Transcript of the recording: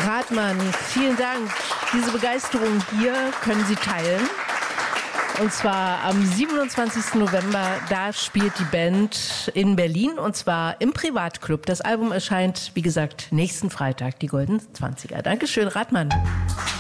Rathmann, vielen Dank. Diese Begeisterung hier können Sie teilen. Und zwar am 27. November, da spielt die Band in Berlin und zwar im Privatclub. Das Album erscheint, wie gesagt, nächsten Freitag, die Goldenen 20er. Dankeschön, Rathmann.